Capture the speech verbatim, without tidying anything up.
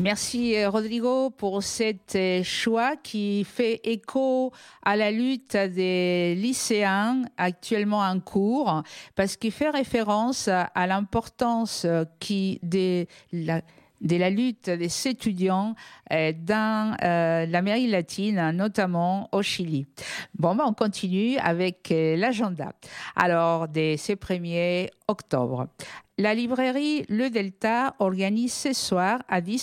Merci euh, Rodrigo pour cet euh, choix qui fait écho à la lutte des lycéens actuellement en cours parce qu'il fait référence à, à l'importance euh, qui de la, de la lutte des étudiants euh, dans euh, l'Amérique latine, notamment au Chili. Bon, ben, on continue avec euh, l'agenda. Alors, de ce premier octobre. La librairie Le Delta organise ce soir à